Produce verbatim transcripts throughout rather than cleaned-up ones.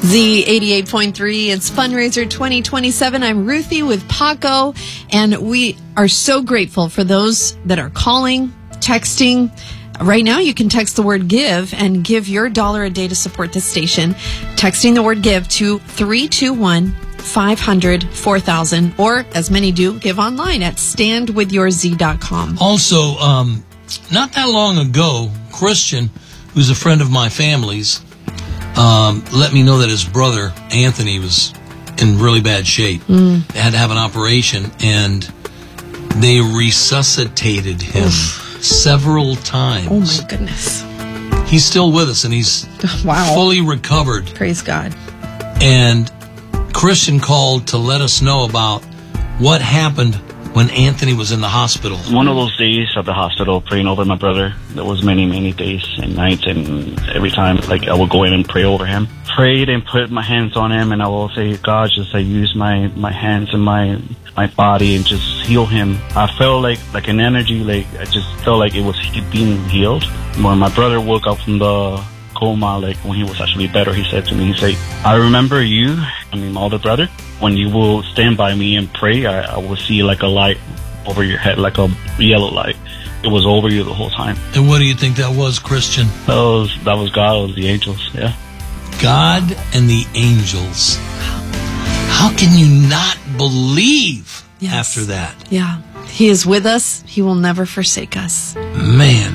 Z eighty-eight point three, it's Fundraiser twenty twenty-seven. I'm Ruthie with Paco, and we are so grateful for those that are calling, texting. Right now, you can text the word GIVE and give your dollar a day to support this station. Texting the word GIVE to three two one, five hundred, four thousand, or as many do, give online at stand with your z dot com. Also, um, not that long ago, Christian, who's a friend of my family's, um, let me know that his brother, Anthony, was in really bad shape. Mm. They had to have an operation, and they resuscitated him Oof. several times. Oh, my goodness. He's still with us, and he's wow. fully recovered. Praise God. And Christian called to let us know about what happened when Anthony was in the hospital. One of those days at the hospital praying over my brother, there was many, many days and nights, and every time, like, I would go in and pray over him. Prayed and put my hands on him, and I will say, God, just I use my, my hands and my my body and just heal him. I felt like like an energy, like I just felt like it was being healed. When my brother woke up from the coma, like when he was actually better, he said to me, he said, I remember you, I mean my older brother, when you will stand by me and pray, I, I will see like a light over your head, like a yellow light. It was over you the whole time. And what do you think that was, Christian? That was, that was God, it was the angels, yeah. God and the angels. How can you not believe yes. after that? Yeah. He is with us. He will never forsake us. Man.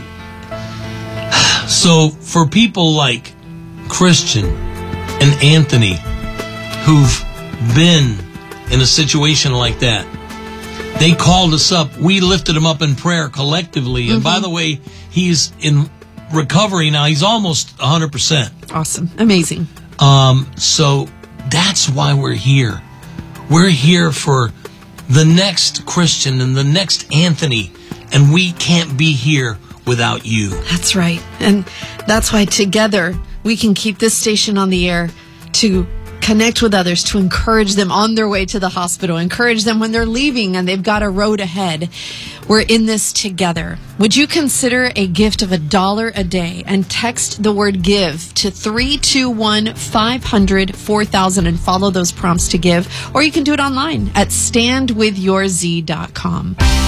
So for people like Christian and Anthony who've been in a situation like that, they called us up. We lifted him up in prayer collectively. Mm-hmm. And by the way, he's in recovery now. He's almost one hundred percent. Awesome. Amazing. Um, so that's why we're here. We're here for the next Christian and the next Anthony, and we can't be here without you. That's right. And that's why together we can keep this station on the air to connect with others, to encourage them on their way to the hospital, encourage them when they're leaving and they've got a road ahead. We're in this together. Would you consider a gift of a dollar a day and text the word GIVE to three two one, five hundred, four thousand and follow those prompts to give? Or you can do it online at stand with your z dot com.